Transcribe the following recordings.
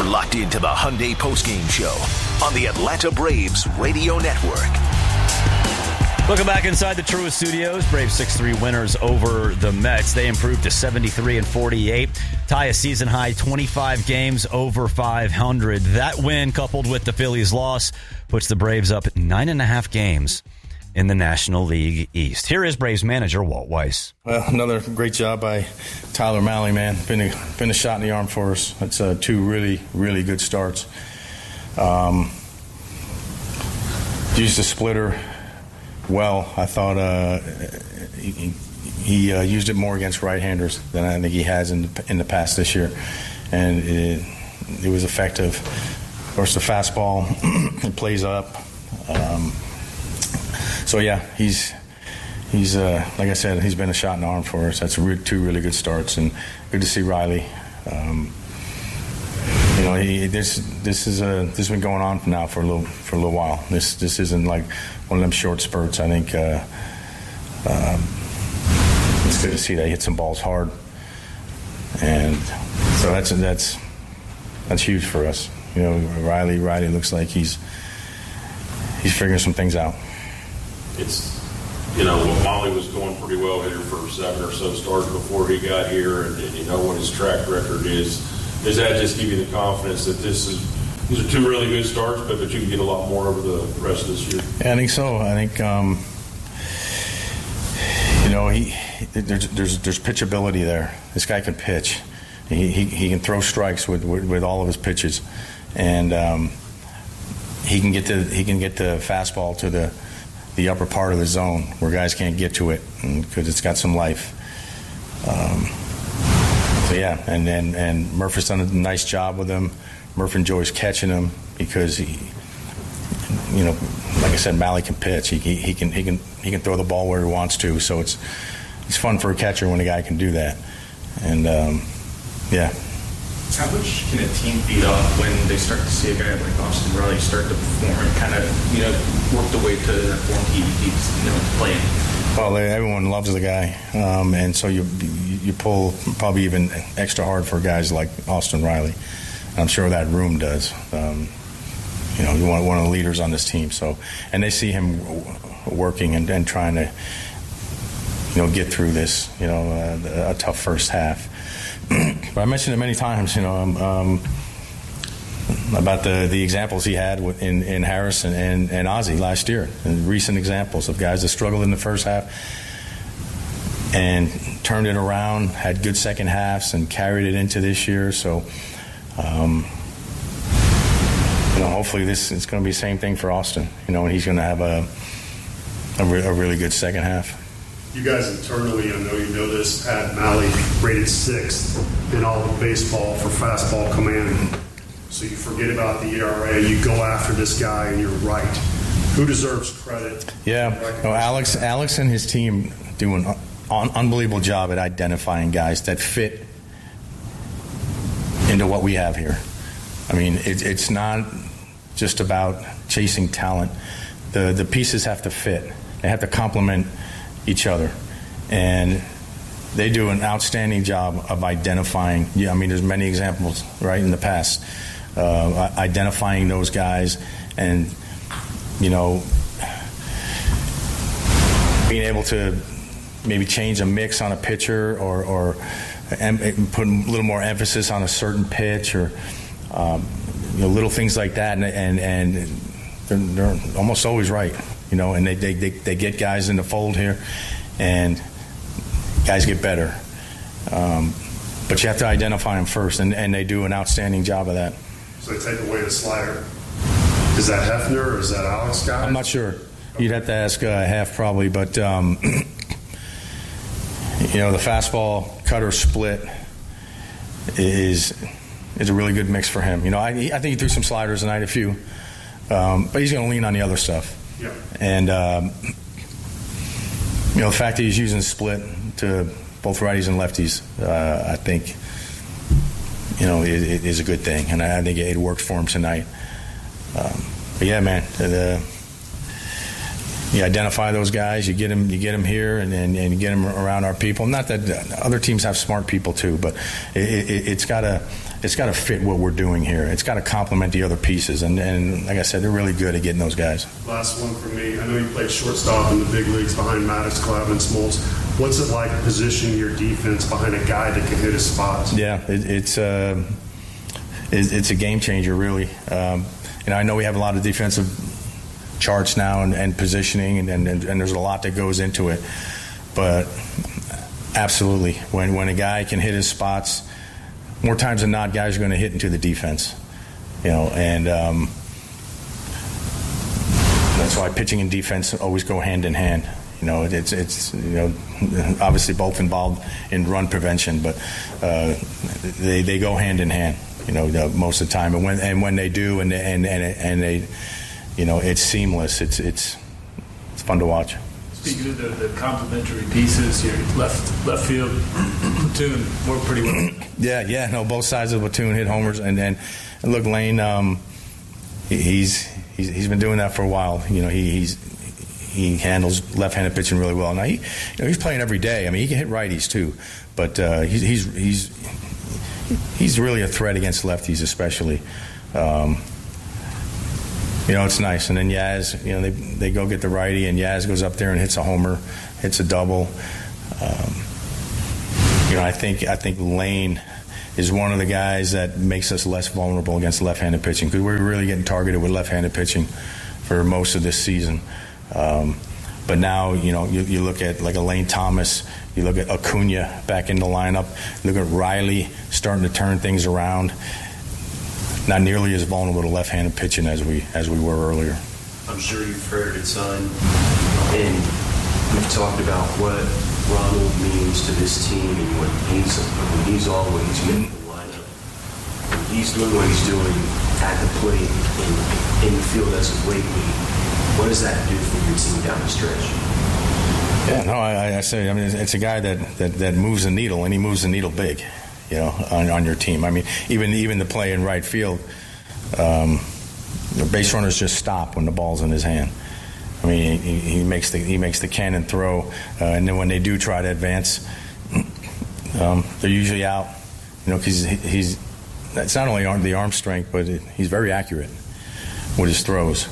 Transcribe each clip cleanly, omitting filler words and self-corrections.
locked into the Hyundai postgame show on the Atlanta Braves Radio Network. Welcome back inside the Truist Studios. Braves 6-3 winners over the Mets. They improved to 73-48. Tie a season-high 25 games over 500. That win, coupled with the Phillies' loss, puts the Braves up 9.5 games in the National League East. Here is Braves manager Walt Weiss. Well, another great job by Tyler Mahle, man. Been a shot in the arm for us. That's two really, really good starts. Used the splitter well. I thought he used it more against right-handers than I think he has in the past this year, and it was effective. Of course, the fastball it plays up. So yeah, he's like I said, he's been a shot in the arm for us. That's two really good starts, and good to see Riley. This has been going on now for a little while. This isn't like one of them short spurts. I think it's good to see that he hit some balls hard, and so that's huge for us. You know, Riley looks like he's figuring some things out. It's, Mahle was going pretty well here for 7 or so starts before he got here, and you know what his track record is. Does that just give you the confidence that these are two really good starts, but you can get a lot more over the rest of this year? Yeah, I think so. I think there's pitchability there. This guy can pitch. He can throw strikes with all of his pitches, and he can get the fastball to the upper part of the zone where guys can't get to it because it's got some life. So yeah, and Murphy's done a nice job with him. Murphy enjoys catching him because he, like I said, Mahle can pitch. He can throw the ball where he wants to. So it's fun for a catcher when a guy can do that. And yeah. How much can a team beat up when they start to see a guy like Austin Riley start to perform and kind of work the way to that form he's playing? Well, everyone loves the guy, and so you pull probably even extra hard for guys like Austin Riley. And I'm sure that room does. You want one of the leaders on this team. So, and they see him working and trying to, get through this, a tough first half. But I mentioned it many times, about the examples he had in Harrison and Ozzie last year, and recent examples of guys that struggled in the first half and turned it around, had good second halves, and carried it into this year. So, hopefully this is going to be the same thing for Austin, and he's going to have a really good second half. You guys internally, I know you know this, had Mahle rated 6th in all of baseball for fastball command. So you forget about the ERA, you go after this guy, and you're right. Who deserves credit? Yeah, Alex and his team do an unbelievable job at identifying guys that fit into what we have here. I mean, it's not just about chasing talent. The pieces have to fit. They have to complement each other, and they do an outstanding job of identifying. Yeah, I mean, there's many examples right in the past, identifying those guys, and being able to maybe change a mix on a pitcher or put a little more emphasis on a certain pitch, or little things like that, and they're almost always right. And they get guys in the fold here, and guys get better. But you have to identify them first, and they do an outstanding job of that. So they take away the slider. Is that Hefner or is that Alex guy? I'm not sure. You'd have to ask Hef probably, but the fastball cutter split is a really good mix for him. I think he threw some sliders tonight, a few, but he's going to lean on the other stuff. Yeah. And the fact that he's using split to both righties and lefties, I think, it is a good thing, and I think it worked for him tonight. But yeah, man, you identify those guys, you get them here, and you get them around our people. Not that other teams have smart people too, but it's got to fit what we're doing here. It's got to complement the other pieces, and like I said, they're really good at getting those guys. Last one for me. I know you played shortstop in the big leagues behind Maddox, Glavine, Smoltz. What's it like positioning your defense behind a guy that can hit his spots? Yeah, it's a game changer, really. I know we have a lot of defensive charts now and positioning, and there's a lot that goes into it. But absolutely, when a guy can hit his spots, more times than not, guys are going to hit into the defense. And that's why pitching and defense always go hand in hand. It's obviously both involved in run prevention, but they go hand in hand. Most of the time, and when they do, and they, it's seamless. It's fun to watch. Speaking of the complementary pieces, your left field platoon worked pretty well. Yeah. No, both sides of the platoon hit homers, and look, Lane, he's been doing that for a while. He handles left-handed pitching really well. Now he's playing every day. I mean, he can hit righties too, but he's really a threat against lefties, especially. It's nice. And then Yaz, they go get the righty, and Yaz goes up there and hits a homer, hits a double. I think Lane is one of the guys that makes us less vulnerable against left-handed pitching, because we're really getting targeted with left-handed pitching for most of this season. But now, you look at like a Lane Thomas, you look at Acuna back in the lineup, you look at Riley starting to turn things around. Not nearly as vulnerable to left-handed pitching as we were earlier. I'm sure you've heard it, son, and we've talked about what Ronald means to this team and when he's on, when he's making the lineup, when he's doing what he's doing at the plate and in the field as of lately. What does that do for your team down the stretch? Yeah, no, I say, it's a guy that moves the needle, and he moves the needle big, on your team. I mean, even the play in right field, the base runners just stop when the ball's in his hand. I mean, he makes the cannon throw, and then when they do try to advance, they're usually out. Because it's not only the arm strength, but he's very accurate with his throws.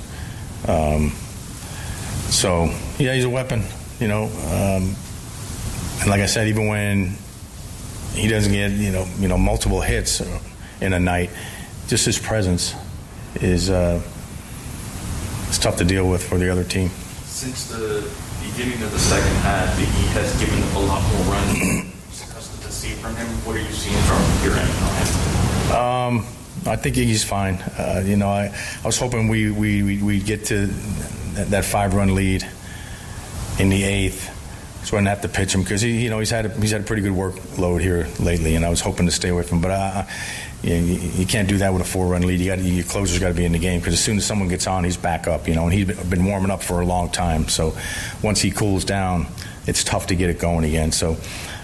So yeah, he's a weapon, and like I said, even when he doesn't get multiple hits in a night, just his presence is it's tough to deal with for the other team. Since the beginning of the second half, he has given up a lot more runs than you're accustomed to see from him. What are you seeing from your end on him? I think Iggy's fine. I was hoping we'd get to that 5-run lead in the 8th, so I didn't have to pitch him, because he's had a pretty good workload here lately, and I was hoping to stay away from him. But you can't do that with a 4-run lead. Your closer's got to be in the game, because as soon as someone gets on, he's back up. And he's been warming up for a long time. So once he cools down, it's tough to get it going again. So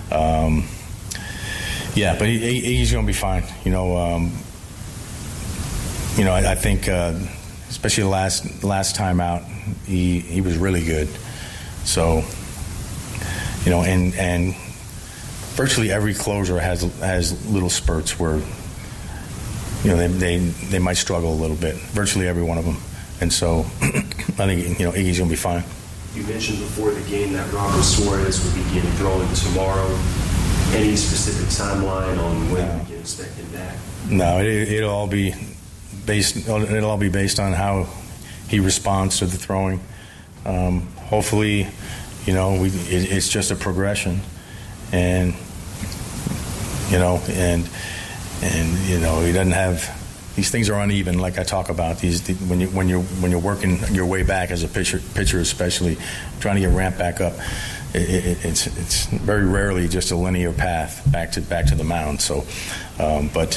yeah, but he's going to be fine. I think, especially the last time out, he was really good. So, and virtually every closer has little spurts where, they might struggle a little bit. Virtually every one of them. And so, I think, Iggy's going to be fine. You mentioned before the game that Robert Suarez will begin throwing tomorrow. Any specific timeline on when we can expect him back? No, it'll all be based on how he responds to the throwing. Hopefully, it's just a progression, and he doesn't have. These things are uneven, like I talk about. When you're working your way back as a pitcher, especially trying to get ramped back up, it's very rarely just a linear path back to the mound. So, but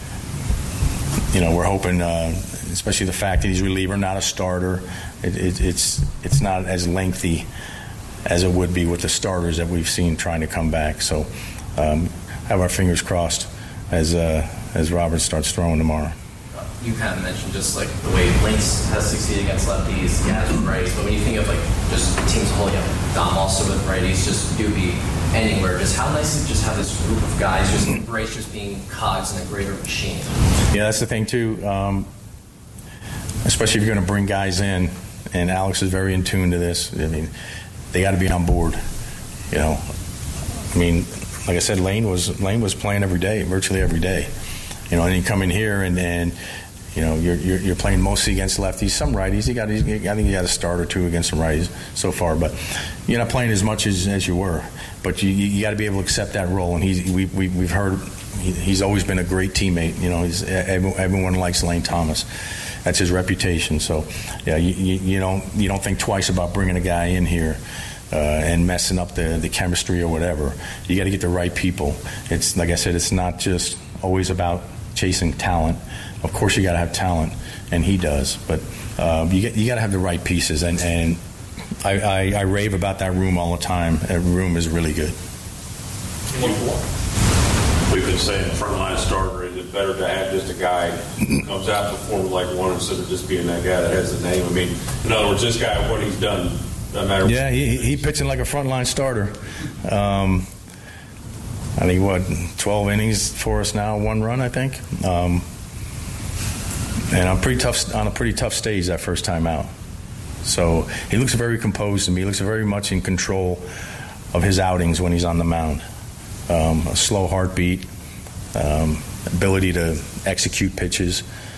we're hoping, especially the fact that he's a reliever, not a starter. It's not as lengthy as it would be with the starters that we've seen trying to come back. So, have our fingers crossed as Robert starts throwing tomorrow. you kind of mentioned just like the way Lynx has succeeded against lefties, Yaz with righties, but when you think of like just teams holding up Dom also with righties, just Doobie, anywhere, just how nice is it just have this group of guys just embrace just being cogs in a greater machine? Yeah, that's the thing too. Especially if you're going to bring guys in, and Alex is very in tune to this. I mean, they got to be on board. You know, I mean, like I said, Lane was playing every day, virtually every day. You know, and you come in here and you know you're playing mostly against lefties, some righties. I think you got a start or two against some righties so far, but you're not playing as much as you were. But you got to be able to accept that role. And we've heard he's always been a great teammate. You know, everyone likes Lane Thomas. That's his reputation. So yeah, you don't think twice about bringing a guy in here and messing up the chemistry or whatever. You got to get the right people. It's like I said, it's not just always about chasing talent. Of course, you got to have talent, and he does. But you got to have the right pieces. And I rave about that room all the time. That room is really good. We've been saying frontline starter. Is it better to have just a guy who comes out and performs like one instead of just being that guy that has the name? I mean, in other words, this guy, what he's done, doesn't matter. Yeah, he pitching like a frontline starter. I think 12 innings for us now, 1 run, I think. And on a pretty tough stage that first time out. So he looks very composed to me. He looks very much in control of his outings when he's on the mound. A slow heartbeat, ability to execute pitches.